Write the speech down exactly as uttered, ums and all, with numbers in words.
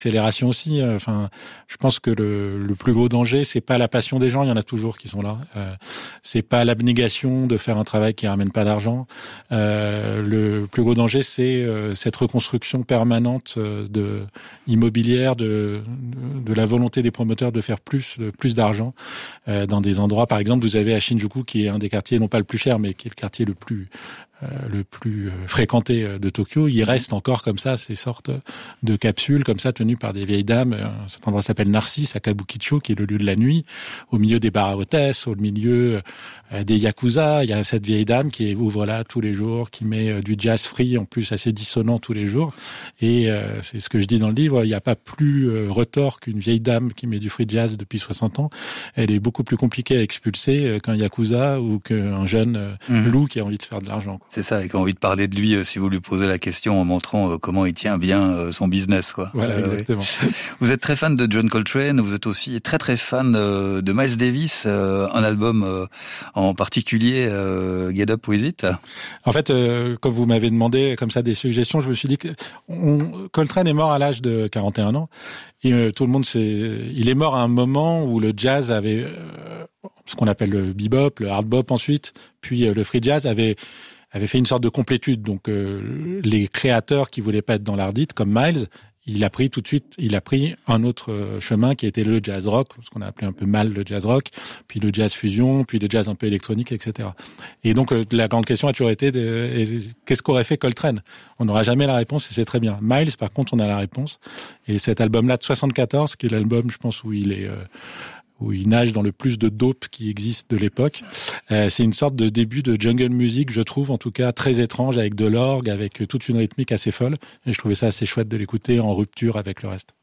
accélération aussi. Enfin, je pense que le, le plus gros danger, c'est pas la passion des gens, il y en a toujours qui sont là. Euh, c'est pas l'abnégation de faire un travail qui ramène pas d'argent. Euh, le plus gros danger, c'est euh, cette reconstruction permanente de immobilière, de, de de la volonté des promoteurs de faire plus de, plus d'argent euh, dans des endroits. Par exemple, vous avez à Shinjuku, qui est un des quartiers non pas le plus cher, mais qui est le quartier le plus Euh, le plus euh, fréquenté euh, de Tokyo. Il reste encore comme ça ces sortes de capsules comme ça tenues par des vieilles dames. Euh, cet endroit s'appelle Narcisse à Kabukicho, qui est le lieu de la nuit, au milieu des bars à hôtesses, au milieu euh, des yakuza. Il y a cette vieille dame qui ouvre là tous les jours, qui met euh, du jazz free, en plus assez dissonant tous les jours. Et euh, c'est ce que je dis dans le livre, il n'y a pas plus euh, retors qu'une vieille dame qui met du free jazz depuis soixante ans. Elle est beaucoup plus compliquée à expulser euh, qu'un yakuza ou qu'un jeune euh, mmh. loup qui a envie de faire de l'argent, quoi. C'est ça, et qui a envie de parler de lui euh, si vous lui posez la question en montrant euh, comment il tient bien euh, son business, quoi. Voilà, euh, exactement. Oui. Vous êtes très fan de John Coltrane, vous êtes aussi très très fan euh, de Miles Davis, euh, un album euh, en particulier, euh, Get Up With It. En fait, euh, quand vous m'avez demandé comme ça des suggestions, je me suis dit que on, Coltrane est mort à l'âge de quarante et un ans. Et euh, tout le monde sait, il est mort à un moment où le jazz avait euh, ce qu'on appelle le bebop, le hard bop ensuite, puis euh, le free jazz avait avait fait une sorte de complétude. Donc euh, les créateurs qui voulaient pas être dans l'ardite, comme Miles, il a pris tout de suite, il a pris un autre chemin qui était le jazz rock, ce qu'on a appelé un peu mal le jazz rock, puis le jazz fusion, puis le jazz un peu électronique, et cetera. Et donc euh, la grande question a toujours été de, qu'est-ce qu'aurait fait Coltrane ? On n'aura jamais la réponse et c'est très bien. Miles, par contre, on a la réponse. Et cet album-là de soixante-quatorze, qui est l'album, je pense, où il est euh, où il nage dans le plus de dope qui existe de l'époque. Euh, c'est une sorte de début de jungle music, je trouve, en tout cas très étrange, avec de l'orgue, avec toute une rythmique assez folle. Et je trouvais ça assez chouette de l'écouter en rupture avec le reste.